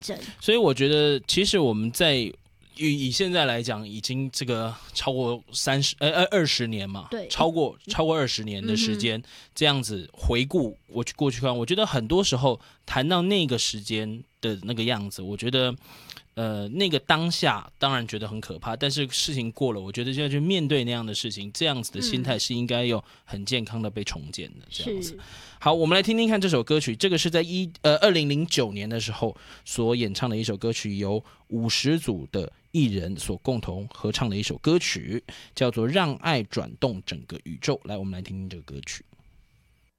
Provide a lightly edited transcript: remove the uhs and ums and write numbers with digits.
真。 所以我觉得，其实我们在以现在来讲，已经这个超过20年嘛， 对， 超过20年的时间，这样子回顾我过去看，我觉得很多时候谈到那个时间的那个样子，我觉得。那个当下当然觉得很可怕，但是事情过了，我觉得就要去面对那样的事情，这样子的心态是应该有很健康的被重建的。这样子。好，我们来听听看这首歌曲，这个是在2009年的时候所演唱的一首歌曲，由50组的艺人所共同合唱的一首歌曲，叫做《让爱转动整个宇宙》。来，我们来听听这个歌曲。